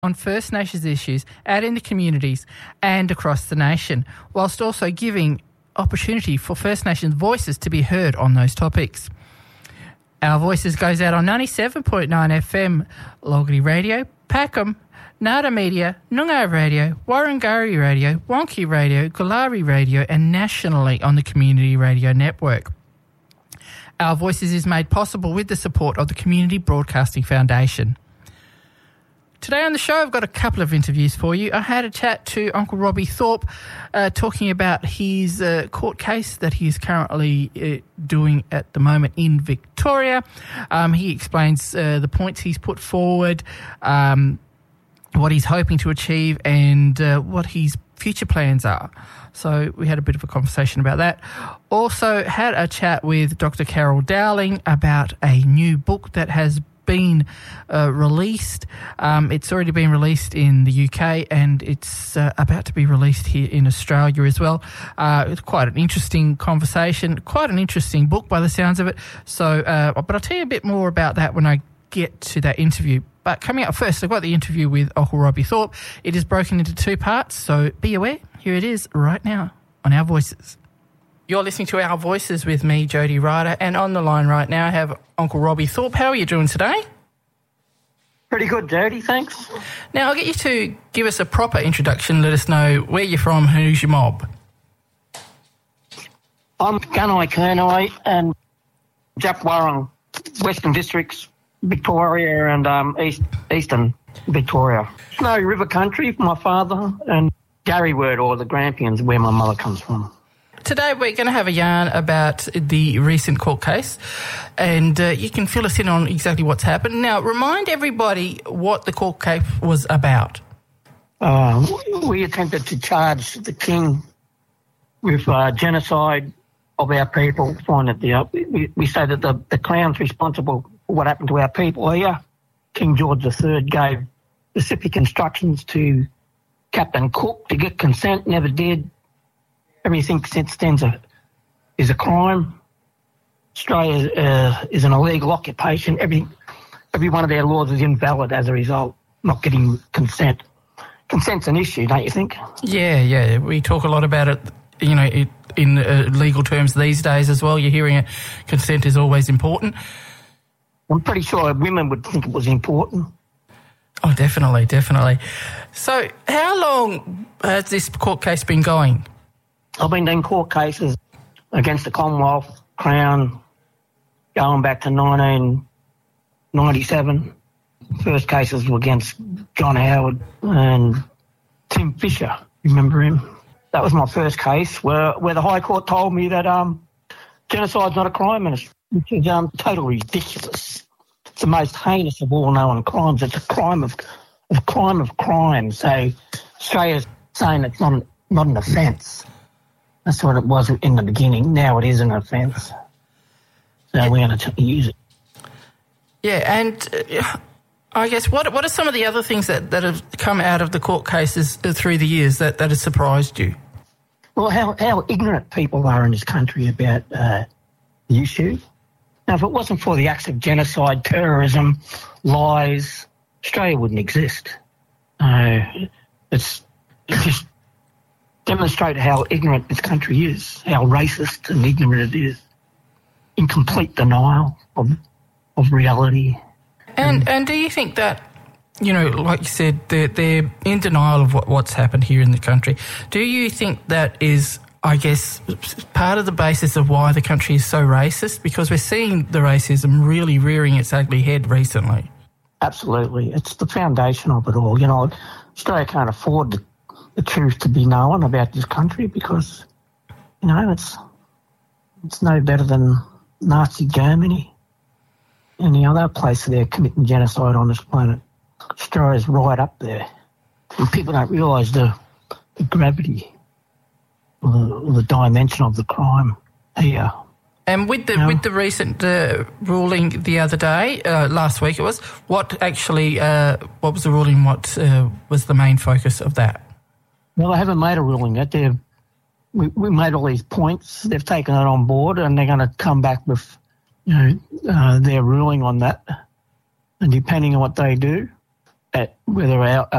on First Nations issues out in the communities and across the nation, whilst also giving opportunity for First Nations voices to be heard on those topics. Our Voices goes out on 97.9 FM, Logarty Radio, Packham, Nada Media, Noongar Radio, Warrangari Radio, Wonky Radio, Galari Radio, and nationally on the Community Radio Network. Our Voices is made possible with the support of the Community Broadcasting Foundation. Today on the show, I've got a couple of interviews for you. I had a chat to Uncle Robbie Thorpe talking about his court case that he is currently doing at the moment in Victoria. He explains the points he's put forward, what he's hoping to achieve, and what his future plans are. So we had a bit of a conversation about that. Also had a chat with Dr. Carol Dowling about a new book that has been released. It's already been released in the UK and it's about to be released here in Australia as well. It's quite an interesting conversation, quite an interesting book by the sounds of it. So, but I'll tell you a bit more about that when I get to that interview. But coming up first, I've got the interview with Uncle Robbie Thorpe. It is broken into two parts, so be aware. Here it is right now on Our Voices. You're listening to Our Voices with me, Jody Ryder, and on the line right now I have Uncle Robbie Thorpe. How are you doing today? Pretty good, Jody, thanks. Now, I'll get you to give us a proper introduction. Let us know where you're from, who's your mob. I'm Gunai Kurnai and Japwarong, Western Districts, Victoria and Eastern Victoria. Snowy River country for my father, and Garryword, or the Grampians, where my mother comes from. Today we're going to have a yarn about the recent court case, and you can fill us in on exactly what's happened. Now, remind everybody what the court case was about. We attempted to charge the King with genocide of our people. Find that we say that the Crown's responsible for what happened to our people here. King George III gave specific instructions to Captain Cook to get consent, never did. Everything since then is a crime. Australia is an illegal occupation. Every one of their laws is invalid as a result, not getting consent. Consent's an issue, don't you think? Yeah. We talk a lot about it, in legal terms these days as well. You're hearing it. Consent is always important. I'm pretty sure women would think it was important. Oh, definitely. So how long has this court case been going? I've been doing court cases against the Commonwealth, Crown, going back to 1997. First cases were against John Howard and Tim Fisher. Remember him? That was my first case where the High Court told me that genocide's not a crime, which is totally ridiculous. It's the most heinous of all known crimes. It's a crime of crime. So Australia's saying it's not an offence. That's what it was in the beginning. Now it is an offence. So we're going to use it. Yeah, and I guess what are some of the other things that have come out of the court cases through the years that has surprised you? Well, how ignorant people are in this country about the issue. Now, if it wasn't for the acts of genocide, terrorism, lies, Australia wouldn't exist. It's just demonstrate how ignorant this country is, how racist and ignorant it is, in complete denial of reality. And do you think that, like you said, they're in denial of what's happened here in the country? Do you think that is, I guess, part of the basis of why the country is so racist? Because we're seeing the racism really rearing its ugly head recently. Absolutely. It's the foundation of it all. Australia can't afford the truth to be known about this country because, it's no better than Nazi Germany. Any other place they're committing genocide on this planet. Australia's right up there. And people don't realise the gravity or the dimension of the crime here. And with the recent ruling the other day, last week it was, what was the ruling? What was the main focus of that? Well, they haven't made a ruling yet. We made all these points. They've taken it on board, and they're going to come back with, their ruling on that. And depending on what they do, at whether our